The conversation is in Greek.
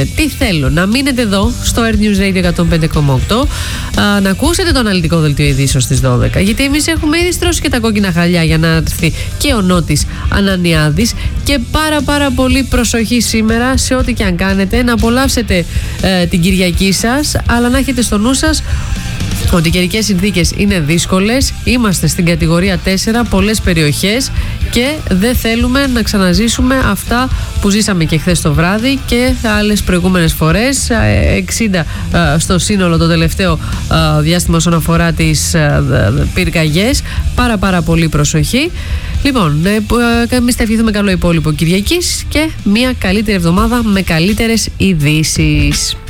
τι θέλω, να μείνετε εδώ στο Air News Radio 105,8, να ακούσετε το αναλυτικό δελτίο ειδήσεων στις 12, γιατί εμείς έχουμε ήδη στρώσει και τα κόκκινα χαλιά για να έρθει και ο Νότης Ανανιάδης. Και πάρα πολύ προσοχή σήμερα σε ό,τι και αν κάνετε, να απολαύσετε την Κυριακή σας, αλλά να έχετε στο νου σας ότι οι καιρικές συνθήκες είναι δύσκολες. Είμαστε στην κατηγορία 4, πολλές περιοχές, και δεν θέλουμε να ξαναζήσουμε αυτά που ζήσαμε και χθες το βράδυ και άλλες προηγούμενες φορές. 60 στο σύνολο το τελευταίο διάστημα όσον αφορά τις πυρκαγιές. Πάρα πολύ προσοχή. Λοιπόν, εμείς θα ευχηθούμε καλό υπόλοιπο Κυριακής και μια καλύτερη εβδομάδα με καλύτερες ειδήσεις.